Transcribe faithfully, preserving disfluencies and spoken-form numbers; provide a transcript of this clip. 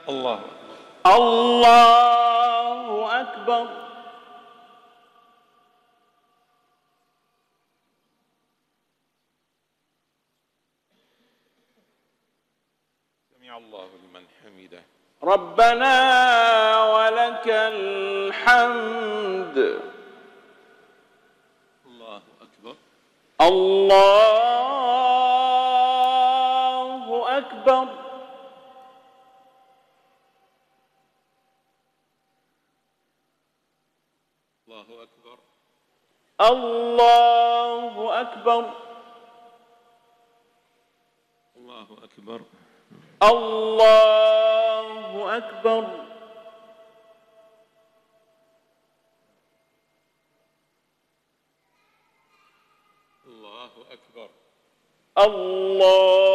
الله الله أكبر. سمع الله لمن حمده. ربنا ولك الحمد. الله أكبر. الله أكبر. الله أكبر. الله أكبر. الله أكبر. الله أكبر. الله أكبر. الله